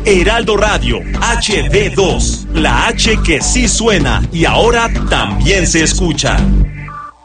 Heraldo Radio, HD2, la H que sí suena y ahora también se escucha.